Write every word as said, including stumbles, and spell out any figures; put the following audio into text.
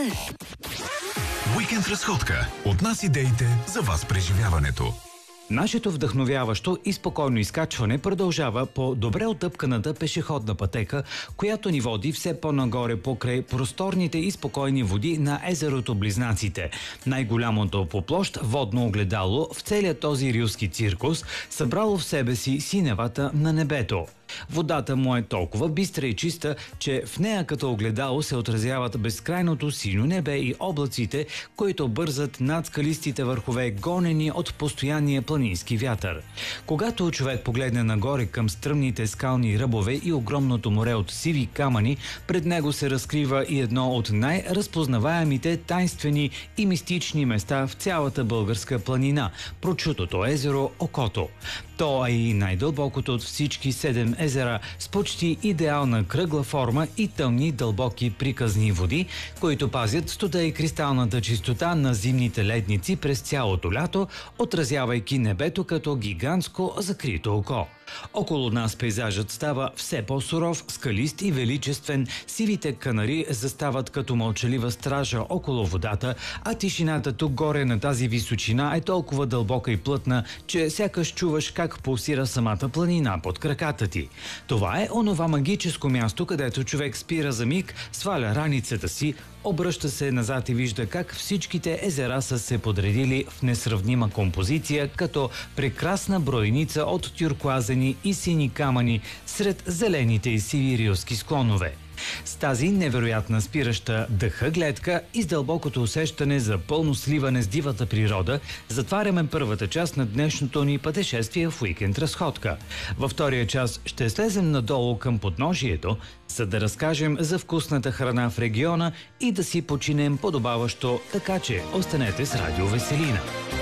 Уикенд разходка. От нас идеите за вас преживяването. Нашето вдъхновяващо и спокойно изкачване продължава по добре отъпканата пешеходна пътека, която ни води все по-нагоре покрай просторните и спокойни води на езерото Близнаците. Най-голямото по площ водно огледало в целия този рилски циркус, събрало в себе си синевата на небето. Водата му е толкова бистра и чиста, че в нея като огледало се отразяват безкрайното синьо небе и облаците, които бързат над скалистите върхове, гонени от постоянния планински вятър. Когато човек погледне нагоре към стръмните скални ръбове и огромното море от сиви камъни, пред него се разкрива и едно от най-разпознаваемите тайнствени и мистични места в цялата българска планина – прочутото езеро Окото. То е и най-дълбокото от всички седем езера с почти идеална кръгла форма и тъмни, дълбоки приказни води, които пазят студа и кристалната чистота на зимните ледници през цялото лято, отразявайки небето като гигантско закрито око. Около нас пейзажът става все по-суров, скалист и величествен, сивите канари застават като мълчалива стража около водата, а тишината тук горе на тази височина е толкова дълбока и плътна, че сякаш чуваш как пулсира самата планина под краката ти. Това е онова магическо място, където човек спира за миг, сваля раницата си, обръща се назад и вижда как всичките езера са се подредили в несравнима композиция, като прекрасна бройница от тюркоазени и сини камъни сред зелените и сиви рилски склонове. С тази невероятна спираща дъха гледка и с дълбокото усещане за пълно сливане с дивата природа затваряме първата част на днешното ни пътешествие в уикенд разходка. Във втория час ще слезем надолу към подножието, за да разкажем за вкусната храна в региона и да си починем подобаващо, така че останете с Радио Веселина.